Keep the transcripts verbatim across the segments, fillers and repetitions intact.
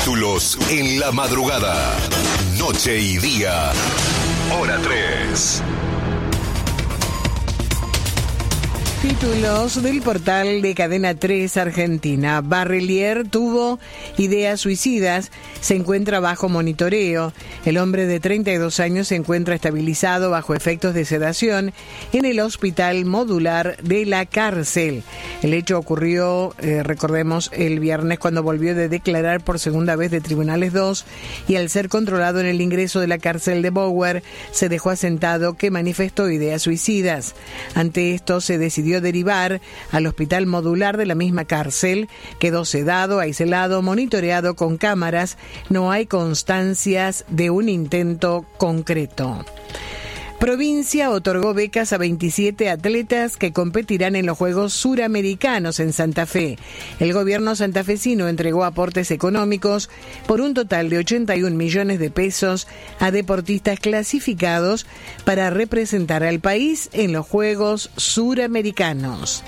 Títulos en la madrugada. Noche y día. Hora tres. Títulos del portal de Cadena tres Argentina. Barrelier tuvo ideas suicidas, se encuentra bajo monitoreo. El hombre de treinta y dos años se encuentra estabilizado bajo efectos de sedación en el hospital modular de la cárcel. El hecho ocurrió, eh, recordemos, el viernes cuando volvió de declarar por segunda vez de Tribunales dos y al ser controlado en el ingreso de la cárcel de Bower, se dejó asentado que manifestó ideas suicidas. Ante esto se decidió derivar al hospital modular de la misma cárcel. Quedó sedado, aislado, monitoreado con cámaras. No hay constancias de un intento concreto. Provincia otorgó becas a veintisiete atletas que competirán en los Juegos Suramericanos en Santa Fe. El gobierno santafesino entregó aportes económicos por un total de ochenta y un millones de pesos a deportistas clasificados para representar al país en los Juegos Suramericanos.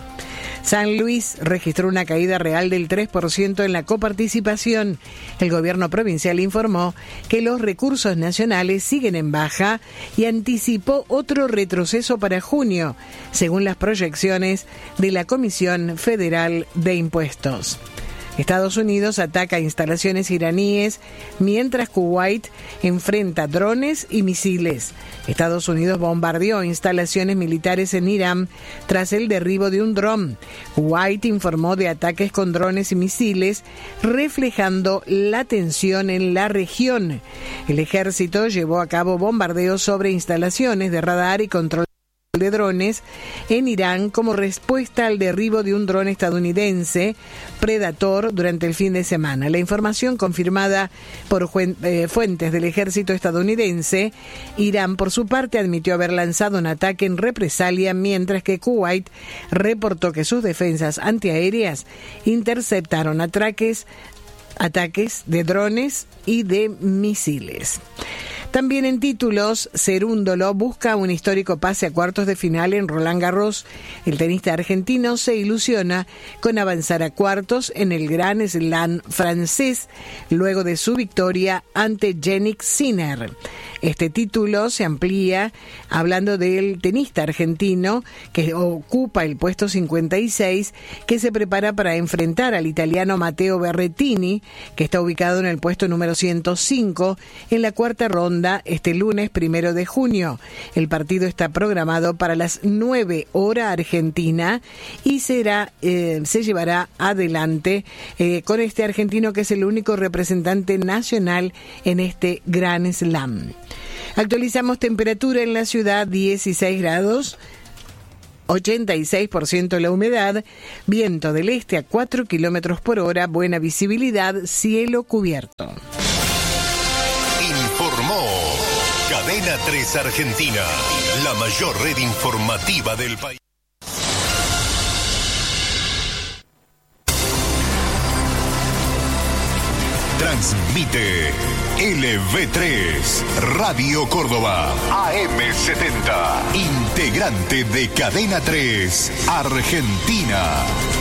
San Luis registró una caída real del tres por ciento en la coparticipación. El gobierno provincial informó que los recursos nacionales siguen en baja y anticipó otro retroceso para junio, según las proyecciones de la Comisión Federal de Impuestos. Estados Unidos ataca instalaciones iraníes mientras Kuwait enfrenta drones y misiles. Estados Unidos bombardeó instalaciones militares en Irán tras el derribo de un dron. Kuwait informó de ataques con drones y misiles, reflejando la tensión en la región. El ejército llevó a cabo bombardeos sobre instalaciones de radar y control de drones en Irán como respuesta al derribo de un dron estadounidense Predator durante el fin de semana. La información confirmada por fuentes del ejército estadounidense. Irán, por su parte, admitió haber lanzado un ataque en represalia, mientras que Kuwait reportó que sus defensas antiaéreas interceptaron ataques, ataques de drones y de misiles. También en títulos, Cerúndolo busca un histórico pase a cuartos de final en Roland Garros. El tenista argentino se ilusiona con avanzar a cuartos en el Grand Slam francés luego de su victoria ante Jannik Sinner. Este título se amplía hablando del tenista argentino que ocupa el puesto cincuenta y seis, que se prepara para enfrentar al italiano Matteo Berrettini, que está ubicado en el puesto número ciento cinco, en la cuarta ronda este lunes primero de junio. El partido está programado para las nueve hora argentina y será eh, se llevará adelante eh, con este argentino, que es el único representante nacional en este Grand Slam. Actualizamos temperatura en la ciudad, dieciséis grados, ochenta y seis por ciento la humedad, viento del este a cuatro kilómetros por hora, buena visibilidad, cielo cubierto. Informó Cadena tres Argentina, la mayor red informativa del país. Transmite L V tres, Radio Córdoba, A M setenta, integrante de Cadena tres Argentina.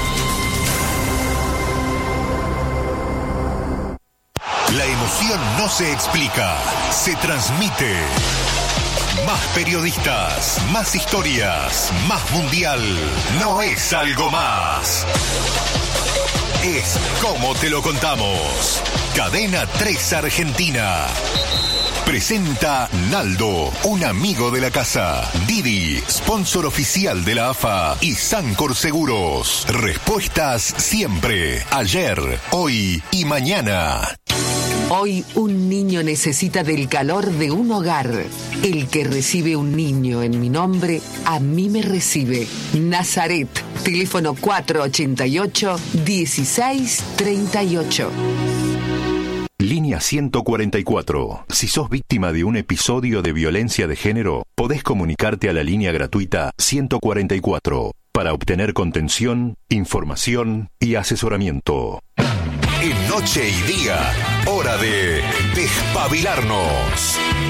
La emoción no se explica, se transmite. Más periodistas, más historias, más mundial. No es algo más. Es como te lo contamos. Cadena tres Argentina. Presenta Naldo, un amigo de la casa. Didi, sponsor oficial de la A F A y Sancor Seguros. Respuestas siempre, ayer, hoy y mañana. Hoy un niño necesita del calor de un hogar. El que recibe un niño en mi nombre, a mí me recibe. Nazaret, teléfono cuatro ochenta y ocho, dieciséis treinta y ocho. Línea ciento cuarenta y cuatro. Si sos víctima de un episodio de violencia de género, podés comunicarte a la línea gratuita ciento cuarenta y cuatro para obtener contención, información y asesoramiento. En Noche y Día, hora de despabilarnos.